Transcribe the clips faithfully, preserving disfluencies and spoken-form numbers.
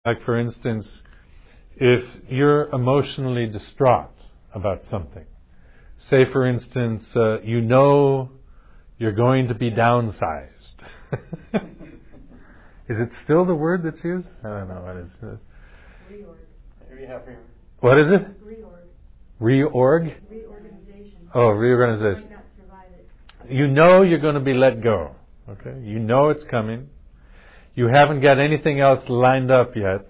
Like, for instance, if you're emotionally distraught about something, say, for instance, uh, you know you're going to be downsized. Is it still the word that's used? I don't know what it is. Reorg. What is it? Reorg. Reorg? Reorganization. Oh, reorganization. Might not survive it. You know you're going to be let go. Okay? You know it's coming. You haven't got anything else lined up yet.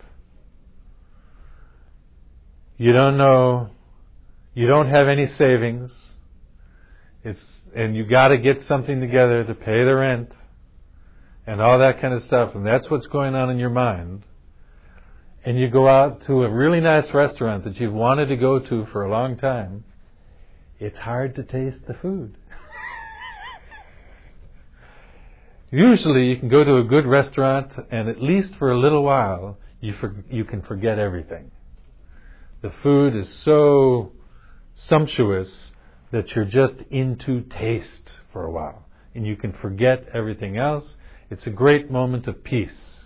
You don't know. You don't have any savings. It's and you got to get something together to pay the rent and all that kind of stuff. And that's what's going on in your mind. And you go out to a really nice restaurant that you've wanted to go to for a long time. It's hard to taste the food. Usually you can go to a good restaurant and at least for a little while you for, you can forget everything. The food is so sumptuous that you're just into taste for a while. And you can forget everything else. It's a great moment of peace.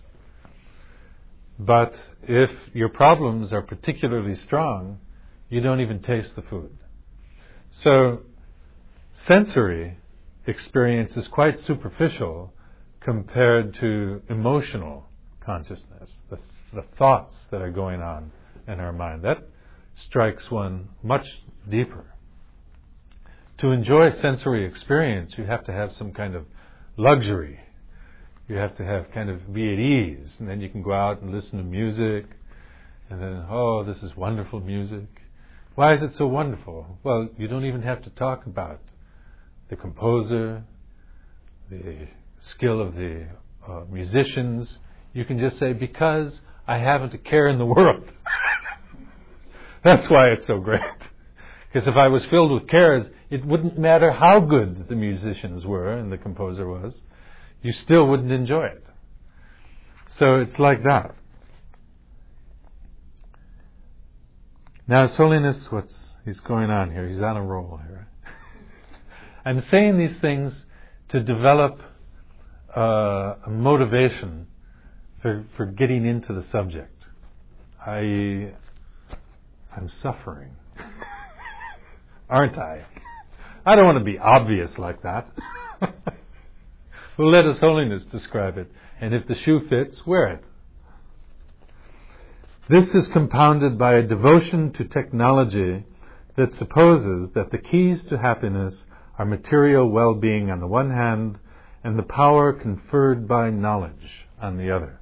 But if your problems are particularly strong, you don't even taste the food. So sensory experience is quite superficial compared to emotional consciousness, the, the thoughts that are going on in our mind. That strikes one much deeper. To enjoy sensory experience, you have to have some kind of luxury. You have to have kind of be at ease, and then you can go out and listen to music, and then, oh, this is wonderful music. Why is it so wonderful? Well, you don't even have to talk about the composer, the skill of the uh, musicians. You can just say, because I haven't a care in the world. That's why it's so great. Because if I was filled with cares, it wouldn't matter how good the musicians were and the composer was. You still wouldn't enjoy it. So it's like that. Now, His Holiness, what's he's going on here? He's on a roll here. I'm saying these things to develop uh, a motivation for, for getting into the subject. I, I'm suffering. Aren't I? I don't want to be obvious like that. Well, let His Holiness describe it. And if the shoe fits, wear it. This is compounded by a devotion to technology that supposes that the keys to happiness are material well-being on the one hand and the power conferred by knowledge on the other.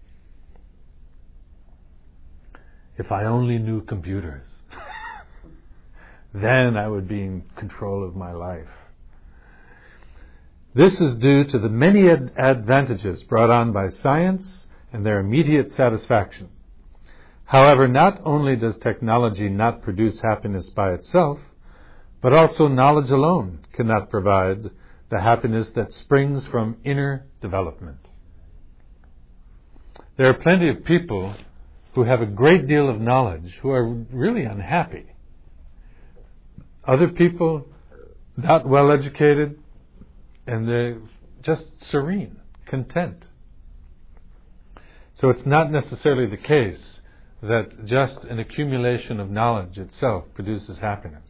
If I only knew computers, then I would be in control of my life. This is due to the many ad- advantages brought on by science and their immediate satisfaction. However, not only does technology not produce happiness by itself, but also knowledge alone cannot provide the happiness that springs from inner development. There are plenty of people who have a great deal of knowledge who are really unhappy. Other people, not well educated, and they're just serene, content. So it's not necessarily the case that just an accumulation of knowledge itself produces happiness.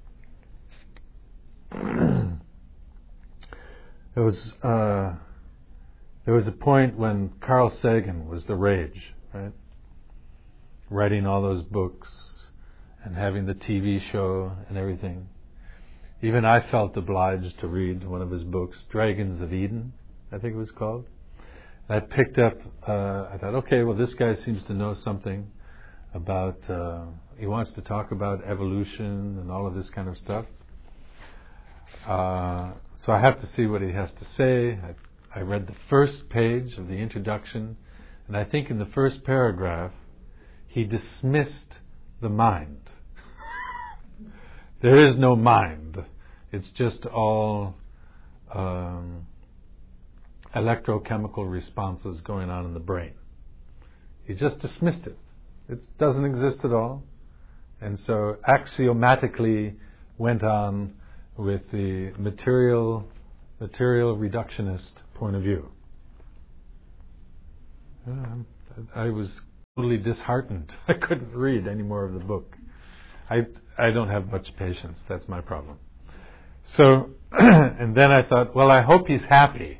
There was uh, there was a point when Carl Sagan was the rage, right? Writing all those books and having the T V show and everything. Even I felt obliged to read one of his books, Dragons of Eden, I think it was called. And I picked up, uh, I thought, okay, well, this guy seems to know something about, uh, he wants to talk about evolution and all of this kind of stuff. Uh, so I have to see what he has to say. I, I read the first page of the introduction, and I think in the first paragraph, he dismissed the mind. There is no mind. It's just all um, electrochemical responses going on in the brain. He just dismissed it. It doesn't exist at all. And so axiomatically went on with the material, material reductionist point of view. Um, I was totally disheartened. I couldn't read any more of the book. I I don't have much patience. That's my problem. So, and then I thought, well, I hope he's happy.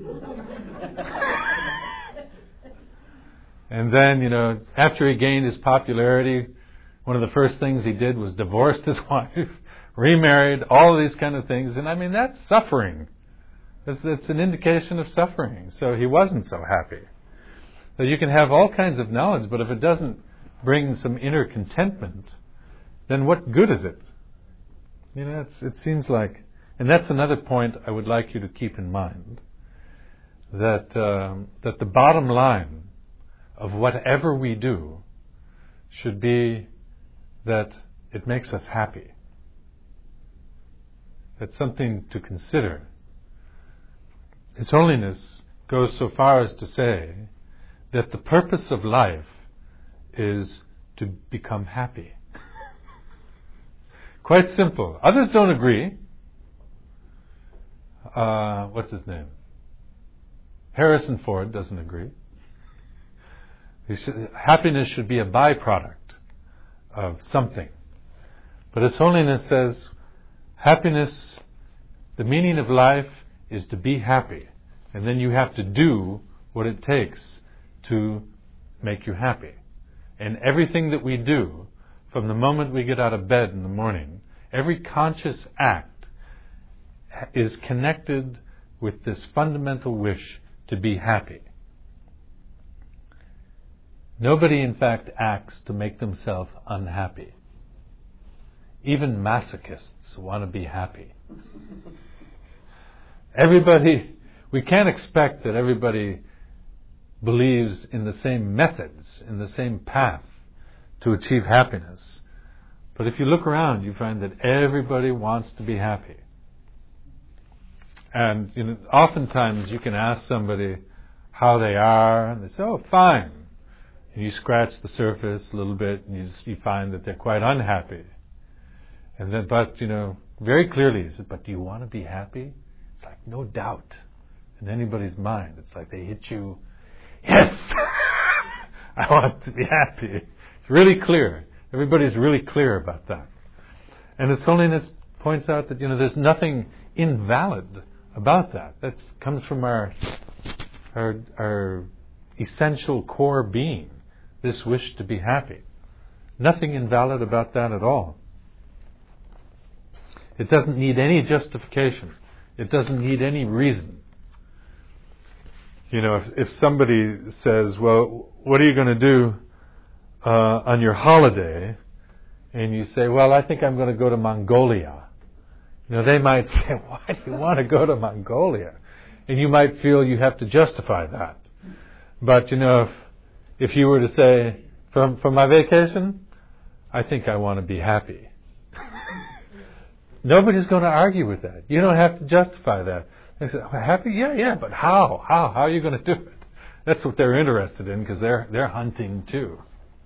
And then, you know, after he gained his popularity, one of the first things he did was divorced his wife, remarried, all of these kind of things. And I mean, that's suffering. It's, it's an indication of suffering. So he wasn't so happy. So you can have all kinds of knowledge, but if it doesn't bring some inner contentment, then what good is it? You know, it's, it seems like, and that's another point I would like you to keep in mind, that um, that the bottom line of whatever we do should be that it makes us happy. That's something to consider. His Holiness goes so far as to say that the purpose of life is to become happy. Quite simple. Others don't agree. Uh, what's his name? Harrison Ford doesn't agree. He should, happiness should be a byproduct of something. But His Holiness says, happiness, the meaning of life is to be happy. And then you have to do what it takes to make you happy. And everything that we do, from the moment we get out of bed in the morning, every conscious act is connected with this fundamental wish to be happy. Nobody, in fact, acts to make themselves unhappy. Even masochists want to be happy. Everybody, we can't expect that everybody believes in the same methods, in the same path to achieve happiness. But if you look around, you find that everybody wants to be happy. And you know, oftentimes you can ask somebody how they are, and they say, oh, fine. And you scratch the surface a little bit, and you, you find that they're quite unhappy. And then, but, you know, very clearly, you say, but do you want to be happy? It's like, no doubt. In anybody's mind, it's like they hit you, yes, I want to be happy. It's really clear. Everybody's really clear about that. And His Holiness points out that, you know, there's nothing invalid about that. That comes from our, our, our essential core being, this wish to be happy. Nothing invalid about that at all. It doesn't need any justification. It doesn't need any reason. You know, if, if somebody says, well, what are you going to do uh, on your holiday? And you say, well, I think I'm going to go to Mongolia. You know, they might say, why do you want to go to Mongolia? And you might feel you have to justify that. But, you know, if, if you were to say, for, for my vacation, I think I want to be happy. Nobody's going to argue with that. You don't have to justify that. They say, happy? Yeah, yeah, but how? How? How are you going to do it? That's what they're interested in, because they're, they're hunting too.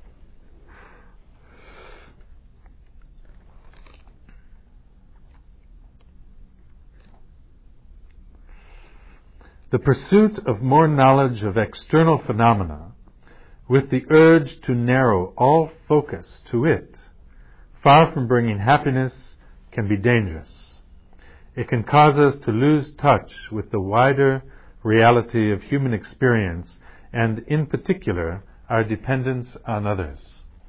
The pursuit of more knowledge of external phenomena, with the urge to narrow all focus to it, far from bringing happiness, can be dangerous. It can cause us to lose touch with the wider reality of human experience, and in particular, our dependence on others.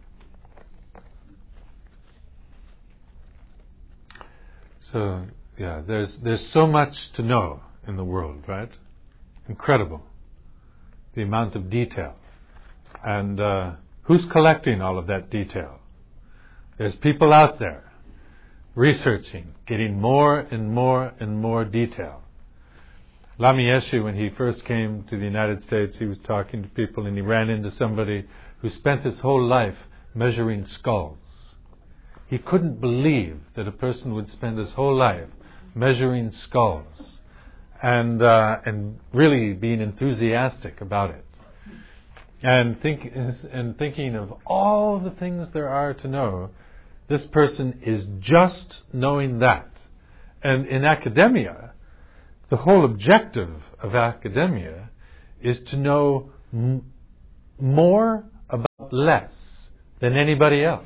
So, yeah, there's there's so much to know in the world, right? Incredible, the amount of detail. And uh, who's collecting all of that detail? There's people out there researching, getting more and more and more detail. Lama Yeshe, when he first came to the United States, he was talking to people and he ran into somebody who spent his whole life measuring skulls. He couldn't believe that a person would spend his whole life measuring skulls and uh, and really being enthusiastic about it. And think and thinking of all the things there are to know, this person is just knowing that. And in academia, the whole objective of academia is to know m- more out less than anybody else.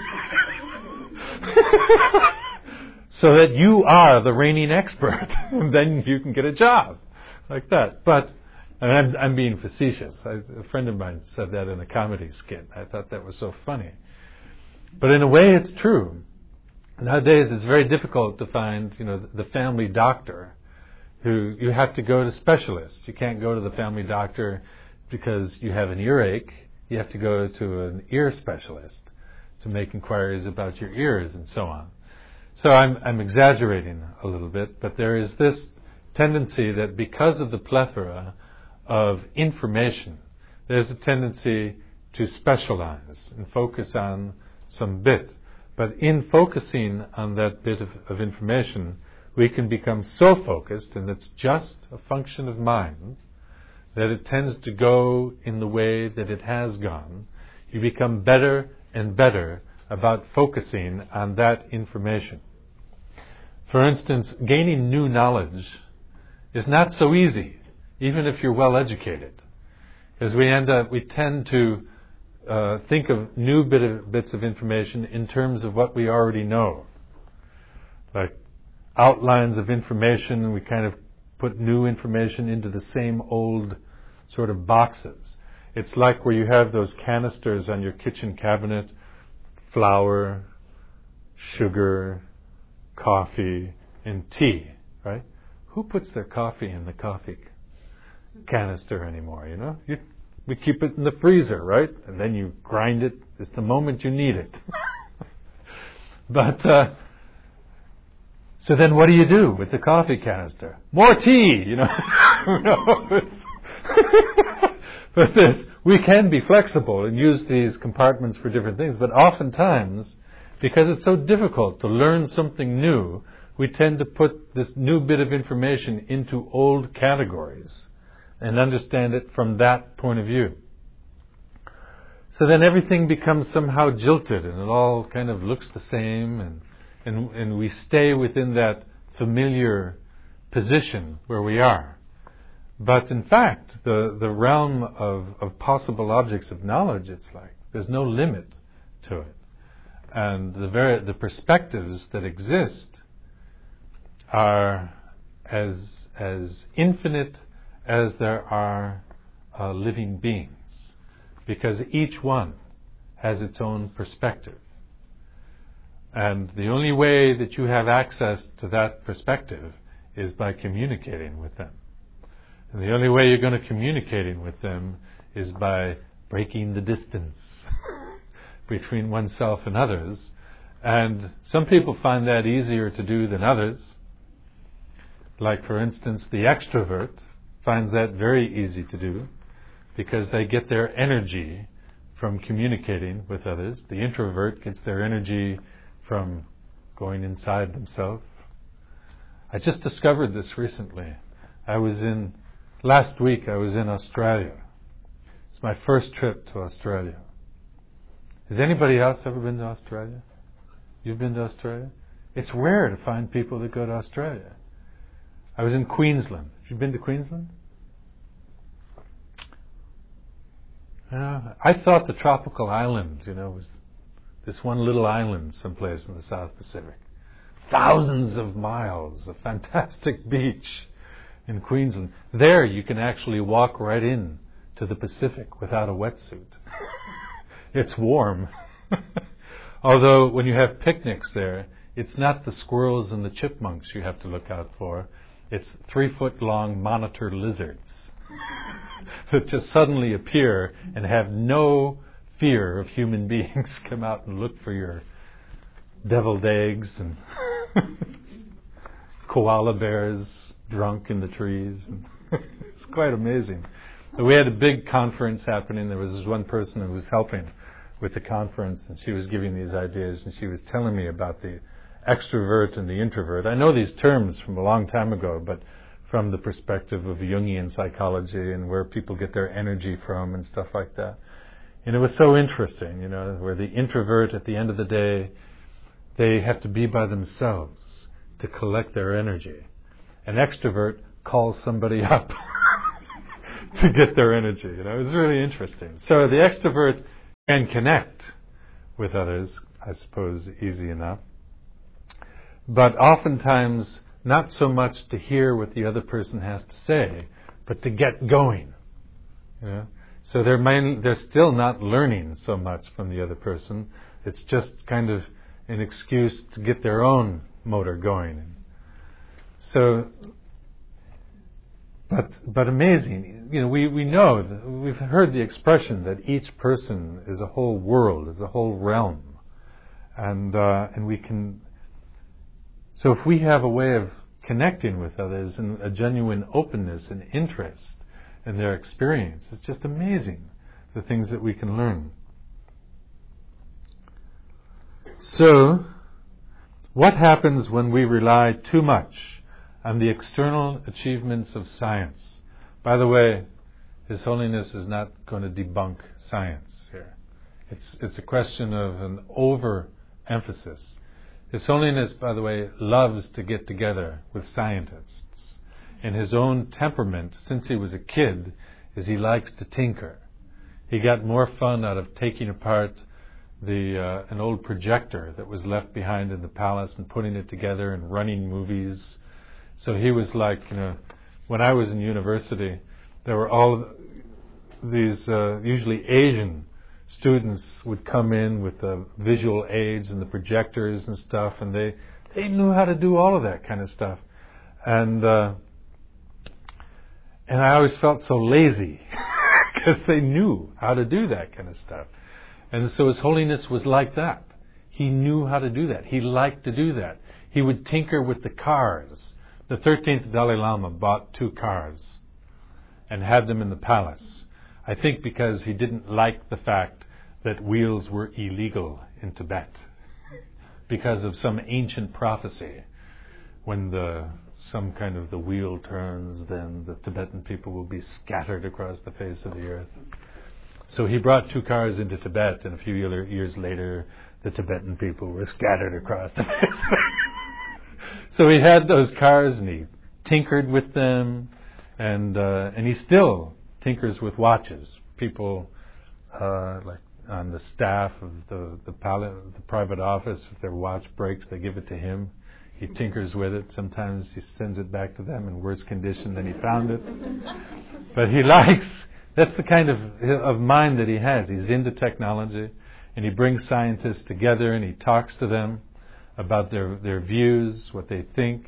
So that you are the reigning expert, and then you can get a job like that. But and I'm, I'm being facetious. I, a friend of mine said that in a comedy skit. I thought that was so funny. But in a way, it's true. Nowadays, it's very difficult to find, you know, the family doctor. Who you have to go to specialists. You can't go to the family doctor because you have an earache. You have to go to an ear specialist to make inquiries about your ears and so on. So I'm, I'm exaggerating a little bit, but there is this tendency that because of the plethora of information, there's a tendency to specialize and focus on some bit. But in focusing on that bit of, of information, we can become so focused, and it's just a function of mind, that it tends to go in the way that it has gone. You become better and better about focusing on that information. For instance, gaining new knowledge is not so easy, even if you're well educated, because we end up, we tend to uh, think of new bit of, bits of information in terms of what we already know, like outlines of information, and we kind of put new information into the same old sort of boxes. It's like where you have those canisters on your kitchen cabinet, flour, sugar, coffee, and tea, right? Who puts their coffee in the coffee canister anymore, you know? You, we keep it in the freezer, right? And then you grind it just the moment you need it. But, uh, so then what do you do with the coffee canister? More tea, you know? But this, we can be flexible and use these compartments for different things, but oftentimes, because it's so difficult to learn something new, we tend to put this new bit of information into old categories and understand it from that point of view. So then everything becomes somehow jilted, and it all kind of looks the same, and And, and we stay within that familiar position where we are. But in fact, the, the realm of, of possible objects of knowledge, it's like there's no limit to it. And the very the perspectives that exist are as as infinite as there are uh, living beings, because each one has its own perspective. And the only way that you have access to that perspective is by communicating with them. And the only way you're going to communicating with them is by breaking the distance between oneself and others. And some people find that easier to do than others. Like, for instance, the extrovert finds that very easy to do because they get their energy from communicating with others. The introvert gets their energy from going inside themselves. I just discovered this recently. I was in, last week I was in Australia. It's my first trip to Australia. Has anybody else ever been to Australia? You've been to Australia? It's rare to find people that go to Australia. I was in Queensland. Have you been to Queensland? Uh, I thought the tropical island, you know, was this one little island someplace in the South Pacific. Thousands of miles, a fantastic beach in Queensland. There you can actually walk right in to the Pacific without a wetsuit. It's warm. Although when you have picnics there, it's not the squirrels and the chipmunks you have to look out for. It's three-foot-long monitor lizards that just suddenly appear and have no fear of human beings, come out and look for your deviled eggs, and koala bears drunk in the trees. It's quite amazing. We had a big conference happening. There was this one person who was helping with the conference, and she was giving these ideas, and she was telling me about the extrovert and the introvert. I know these terms from a long time ago, but from the perspective of Jungian psychology and where people get their energy from and stuff like that. And it was so interesting, you know, where the introvert, at the end of the day, they have to be by themselves to collect their energy. An extrovert calls somebody up to get their energy. You know, it was really interesting. So the extrovert and connect with others, I suppose, easy enough. But oftentimes, not so much to hear what the other person has to say, but to get going. You know? So they're, main, they're still not learning so much from the other person. It's just kind of an excuse to get their own motor going. So, but but amazing. You know, we, we know, that we've heard the expression that each person is a whole world, is a whole realm. And uh, and we can... So if we have a way of connecting with others and a genuine openness and interest in their experience, it's just amazing the things that we can learn. So, what happens when we rely too much on the external achievements of science? By the way, His Holiness is not going to debunk science here. It's it's a question of an overemphasis. His Holiness, by the way, loves to get together with scientists. And his own temperament, since he was a kid, is he likes to tinker. He got more fun out of taking apart the uh, an old projector that was left behind in the palace and putting it together and running movies. So he was like, you know, when I was in university, there were all these, uh, usually Asian students would come in with the visual aids and the projectors and stuff, and they, they knew how to do all of that kind of stuff. And uh, and I always felt so lazy because they knew how to do that kind of stuff. And so His Holiness was like that. He knew how to do that. He liked to do that. He would tinker with the cars. The thirteenth Dalai Lama bought two cars and had them in the palace. I think because he didn't like the fact that wheels were illegal in Tibet because of some ancient prophecy. When the some kind of the wheel turns, then the Tibetan people will be scattered across the face of the earth. So he brought two cars into Tibet, and a few years later, the Tibetan people were scattered across the face of the earth. So he had those cars, and he tinkered with them, and uh, and he still tinkers with watches. People, uh, like on the staff of the the, pal- the private office, if their watch breaks, they give it to him. He tinkers with it. Sometimes he sends it back to them in worse condition than he found it. But he likes, that's the kind of, of mind that he has. He's into technology, and he brings scientists together, and he talks to them about their, their views, what they think.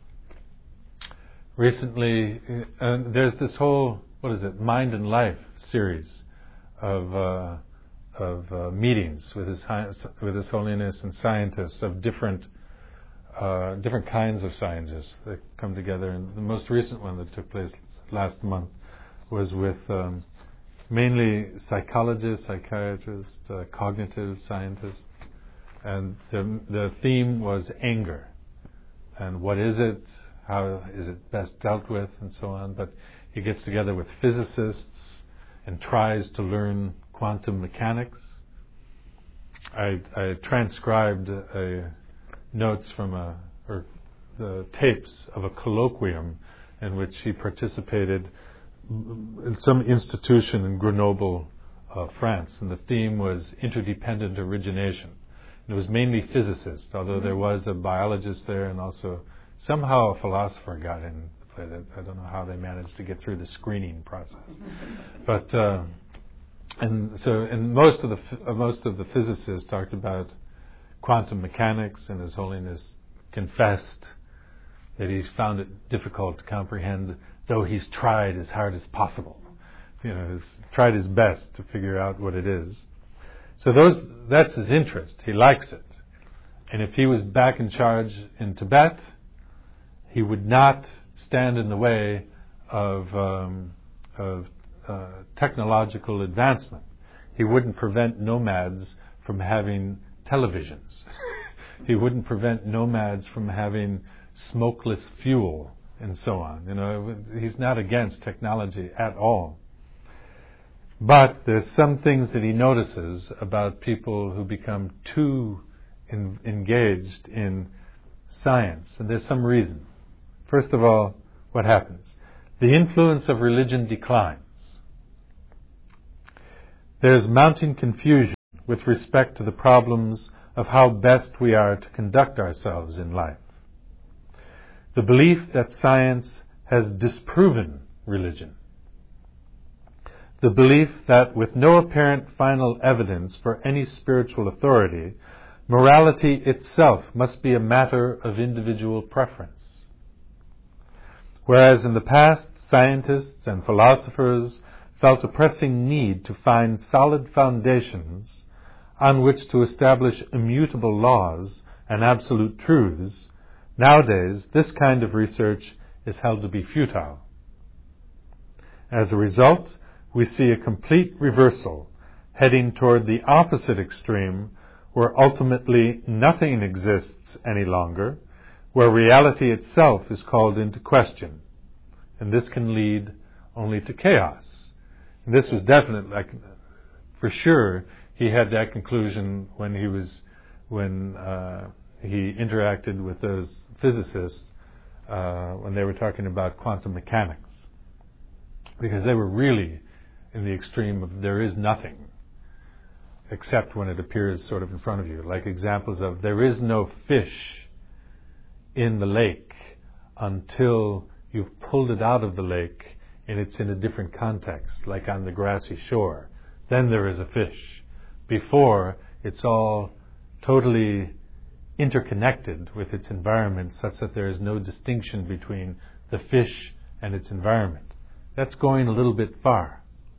Recently, uh, there's this whole, what is it, Mind and Life series of uh, of uh, meetings with his with His Holiness and scientists of different uh, different kinds of scientists that come together. And the most recent one that took place last month was with um, mainly psychologists, psychiatrists, uh, cognitive scientists, and the the theme was anger and what is it, how is it best dealt with, and so on. But he gets together with physicists and tries to learn quantum mechanics. I, I transcribed a, notes from a, or the tapes of a colloquium in which he participated in some institution in Grenoble, uh, France, and the theme was interdependent origination. And it was mainly physicists, although there was a biologist there, and also somehow a philosopher got in. I don't know how they managed to get through the screening process, but uh, and so and most of the uh, most of the physicists talked about quantum mechanics, and His Holiness confessed that he's found it difficult to comprehend, though he's tried as hard as possible. You know, he's tried his best to figure out what it is. So those that's his interest. He likes it, and if he was back in charge in Tibet, he would not stand in the way of um, of uh, technological advancement. He wouldn't prevent nomads from having televisions. He wouldn't prevent nomads from having smokeless fuel and so on. You know, he's not against technology at all. But there's some things that he notices about people who become too in, engaged in science, and there's some reason. First of all, what happens? The influence of religion declines. There's mounting confusion with respect to the problems of how best we are to conduct ourselves in life. The belief that science has disproven religion. The belief that with no apparent final evidence for any spiritual authority, morality itself must be a matter of individual preference. Whereas in the past, scientists and philosophers felt a pressing need to find solid foundations on which to establish immutable laws and absolute truths, nowadays this kind of research is held to be futile. As a result, we see a complete reversal heading toward the opposite extreme, where ultimately nothing exists any longer, where reality itself is called into question. And this can lead only to chaos. And this was definitely, like, for sure, he had that conclusion when he was, when uh, he interacted with those physicists uh, when they were talking about quantum mechanics. Because they were really in the extreme of there is nothing except when it appears sort of in front of you. Like examples of there is no fish in the lake until you've pulled it out of the lake and it's in a different context, like on the grassy shore. Then there is a fish. Before, it's all totally interconnected with its environment such that there is no distinction between the fish and its environment. That's going a little bit far.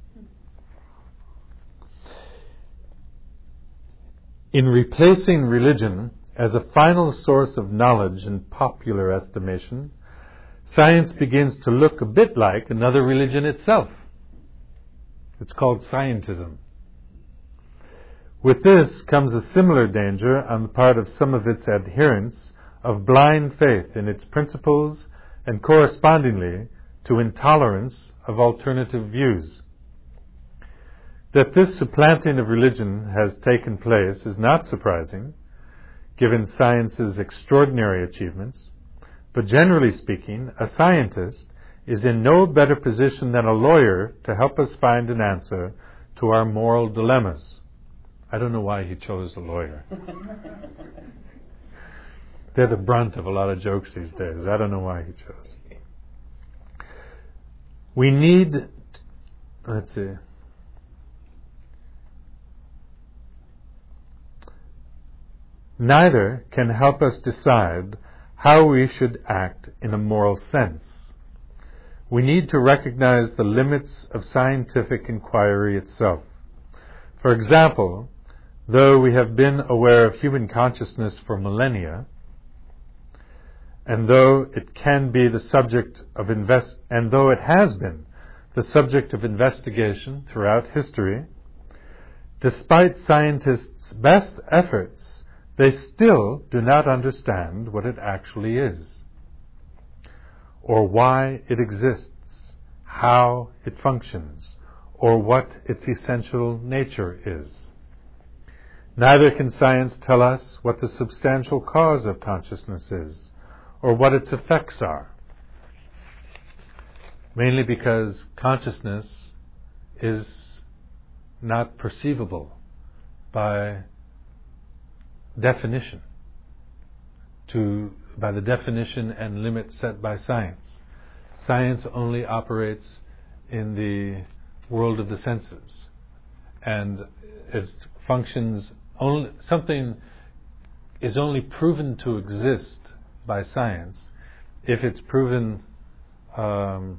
In replacing religion as a final source of knowledge in popular estimation, science begins to look a bit like another religion itself. It's called scientism. With this comes a similar danger on the part of some of its adherents of blind faith in its principles and correspondingly to intolerance of alternative views. That this supplanting of religion has taken place is not surprising, given science's extraordinary achievements, but generally speaking, a scientist is in no better position than a lawyer to help us find an answer to our moral dilemmas. I don't know why he chose a lawyer. They're the brunt of a lot of jokes these days. I don't know why he chose. We need, let's see, neither can help us decide how we should act in a moral sense. We need to recognize the limits of scientific inquiry itself. For example, though we have been aware of human consciousness for millennia, and though it can be the subject of invest, and though it has been the subject of investigation throughout history, despite scientists' best efforts, they still do not understand what it actually is, or why it exists, how it functions, or what its essential nature is. Neither can science tell us what the substantial cause of consciousness is, or what its effects are, mainly because consciousness is not perceivable by definition, to by the definition and limit set by science. Science only operates in the world of the senses, and it functions only, something is only proven to exist by science if it's proven um,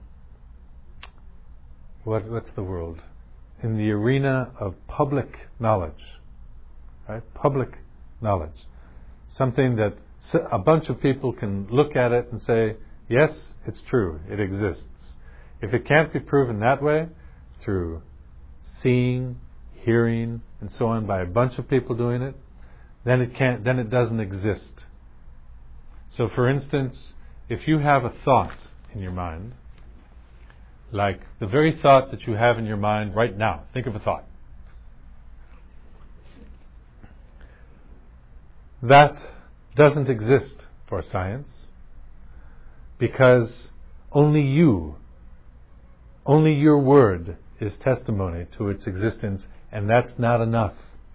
what what's the word in the arena of public knowledge, right? Public knowledge, something that a bunch of people can look at it and say, yes, it's true, it exists. If it can't be proven that way, through seeing, hearing, and so on, by a bunch of people doing it, then it can't, then it doesn't exist. So, for instance, if you have a thought in your mind, like the very thought that you have in your mind right now, think of a thought. That doesn't exist for science because only you, only your word is testimony to its existence, and that's not enough